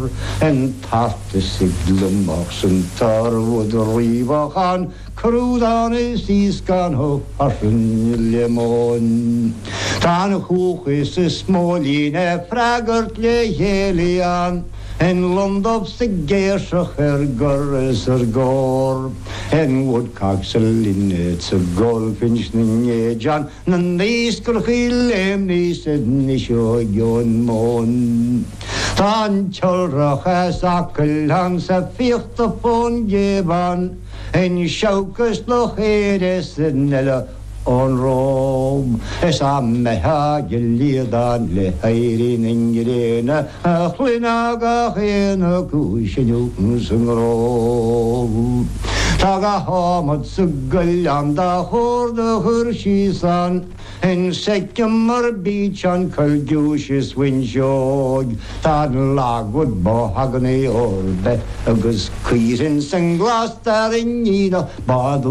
en tatte siglumach sy'n tarfod rifachan crwdan ysisgan ho pasyn lemon. Tan chwchus y smolin e ffragart le helian en londop sy gersach gyrres gor en woodcock sy linnet sy golfinch ningejan na nisgwr chilem nised nisio yon mon. Tan tjolrach as akkelan sy ficht op ongeban en sjaukus loch eres nella on Rome, es amme hagelidan le heirin ingrena, achlinaga hena kushinus Rome. Taga hamad suggallanda horde hurshisan, en sekemar bichan kaljushis winjog, tad lagwood bohagni orbe, agus kwirin senglas darin nina, bad